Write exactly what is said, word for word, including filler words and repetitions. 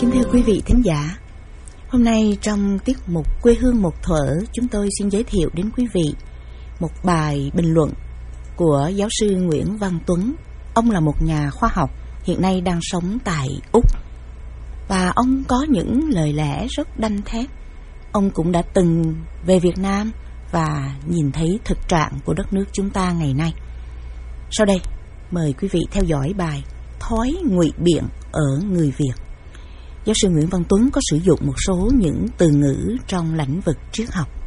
Kính thưa quý vị thính giả, hôm nay trong tiết mục Quê hương một thuở, chúng tôi xin giới thiệu đến quý vị một bài bình luận của giáo sư Nguyễn Văn Tuấn. Ông là một nhà khoa học, hiện nay đang sống tại Úc, và ông có những lời lẽ rất đanh thép. Ông cũng đã từng về Việt Nam và nhìn thấy thực trạng của đất nước chúng ta ngày nay. Sau đây, mời quý vị theo dõi bài Thói ngụy biện ở người Việt. Giáo sư Nguyễn Văn Tuấn có sử dụng một số những từ ngữ trong lĩnh vực triết học.